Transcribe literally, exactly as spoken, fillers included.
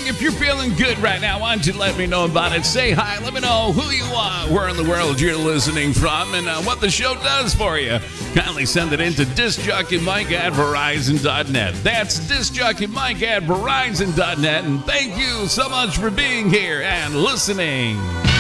If you're feeling good right now, why don't you let me know about it? Say hi. Let me know who you are, where in the world you're listening from, and uh, what the show does for you. Kindly send it in to discjockeymike at verizon dot net. That's discjockeymike at verizon dot net. And thank you so much for being here and listening.